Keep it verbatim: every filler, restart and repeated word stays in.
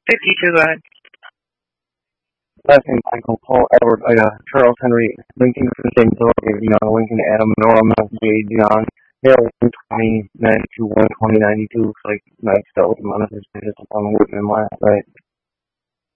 fifty-two, go ahead. Last name Michael, Paul, Edward, uh, Charles Henry, Lincoln, Christian, George, Young, Lincoln, Adam, Nora, Jade, John, Hale, one twenty, ninety-two, one twenty, ninety-two. Looks like Mike dealt with him on his business on Whitman last night.